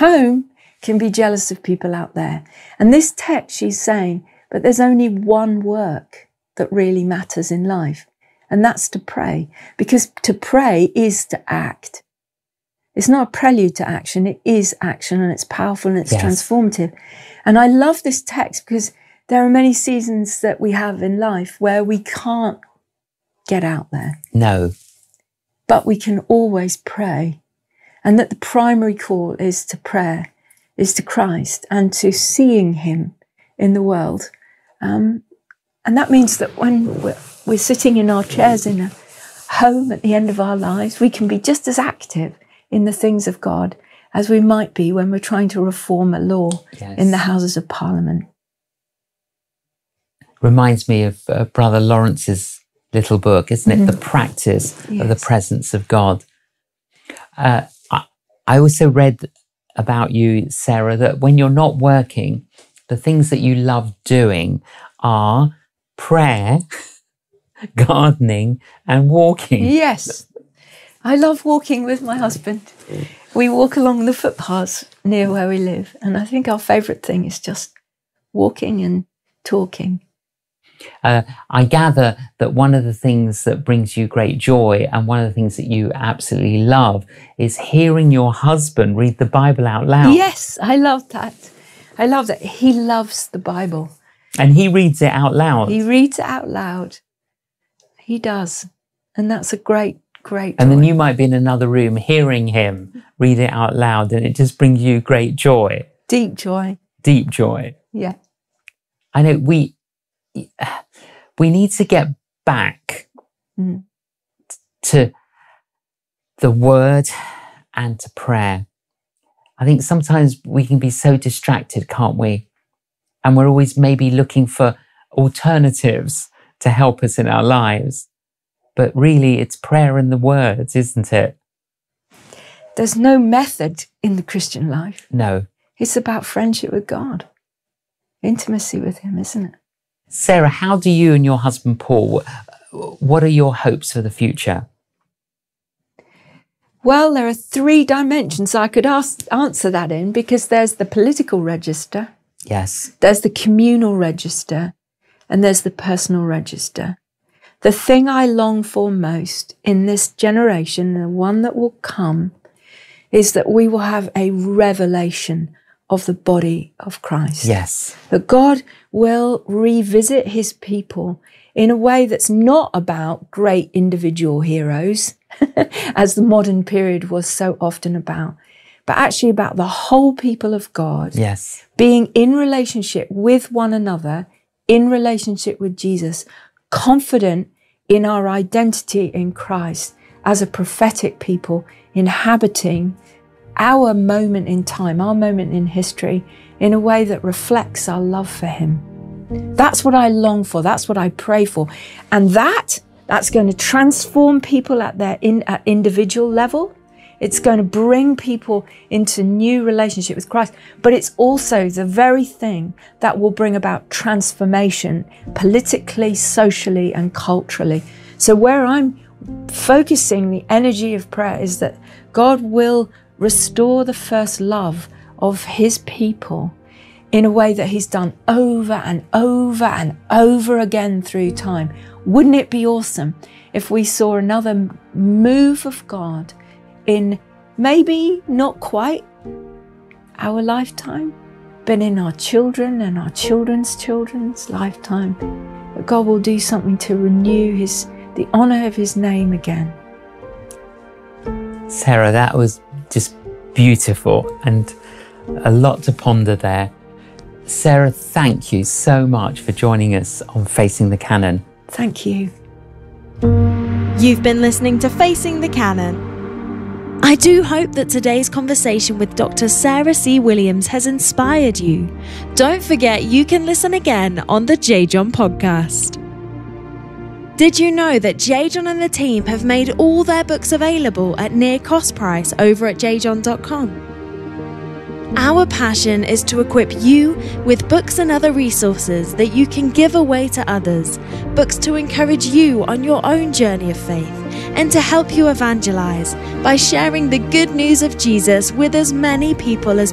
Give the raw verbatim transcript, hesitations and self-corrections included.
home can be jealous of people out there. And this text, she's saying, but there's only one work that really matters in life, and that's to pray. Because to pray is to act. It's not a prelude to action, it is action, and it's powerful and it's yes. transformative. And I love this text because there are many seasons that we have in life where we can't get out there. No. But we can always pray. And that the primary call is to prayer, is to Christ and to seeing him in the world. Um, and that means that when we're, we're sitting in our chairs in a home at the end of our lives, we can be just as active in the things of God as we might be when we're trying to reform a law yes. in the Houses of Parliament. Reminds me of uh, Brother Lawrence's little book, isn't it? Mm-hmm. The Practice yes. of the Presence of God. Uh, I, I also read about you, Sarah, that when you're not working, the things that you love doing are prayer, gardening, and walking. Yes. I love walking with my husband. We walk along the footpaths near where we live, and I think our favourite thing is just walking and talking. Uh, I gather that one of the things that brings you great joy and one of the things that you absolutely love is hearing your husband read the Bible out loud. Yes, I love that. I love that. He loves the Bible. And he reads it out loud. He reads it out loud. He does. And that's a great, great joy. And then you might be in another room hearing him read it out loud, and it just brings you great joy. Deep joy. Deep joy. Yeah. I know we... we need to get back mm. to the word and to prayer. I think sometimes we can be so distracted, can't we? And we're always maybe looking for alternatives to help us in our lives. But really, it's prayer and the words, isn't it? There's no method in the Christian life. No. It's about friendship with God, intimacy with him, isn't it? Sarah, how do you and your husband Paul, what are your hopes for the future? Well, there are three dimensions I could ask, answer that in, because there's the political register. Yes. There's the communal register, and there's the personal register. The thing I long for most in this generation, the one that will come, is that we will have a revelation of the body of Christ. Yes. That God will revisit his people in a way that's not about great individual heroes, as the modern period was so often about, but actually about the whole people of God. Yes. Being in relationship with one another, in relationship with Jesus, confident in our identity in Christ as a prophetic people, inhabiting our moment in time, our moment in history, in a way that reflects our love for him. That's what I long for. That's what I pray for. And that, that's going to transform people at their in, at individual level. It's going to bring people into new relationship with Christ. But it's also the very thing that will bring about transformation politically, socially, and culturally. So where I'm focusing the energy of prayer is that God will restore the first love of his people in a way that he's done over and over and over again through time. Wouldn't it be awesome if we saw another move of God in maybe not quite our lifetime, but in our children and our children's children's lifetime, that God will do something to renew his the honor of his name again. Sarah, that was just beautiful and a lot to ponder there. Sarah, thank you so much for joining us on Facing the Canon. Thank you. You've been listening to Facing the Canon. I do hope that today's conversation with Doctor Sarah C. Williams has inspired you. Don't forget you can listen again on the J. John podcast. Did you know that J. John and the team have made all their books available at near cost price over at j john dot com? Our passion is to equip you with books and other resources that you can give away to others, books to encourage you on your own journey of faith, and to help you evangelize by sharing the good news of Jesus with as many people as